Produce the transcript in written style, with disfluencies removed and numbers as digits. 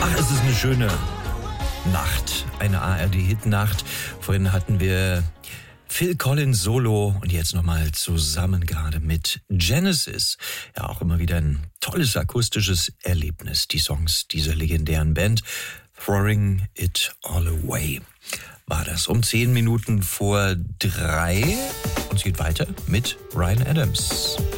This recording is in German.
Ach, es ist eine schöne Nacht, eine ARD-Hit-Nacht. Vorhin hatten wir Phil Collins Solo und jetzt nochmal zusammen gerade mit Genesis. Ja, auch immer wieder ein tolles akustisches Erlebnis, die Songs dieser legendären Band. Throwing It All Away war das. Um 10 Minuten vor 3 und es geht weiter mit Ryan Adams.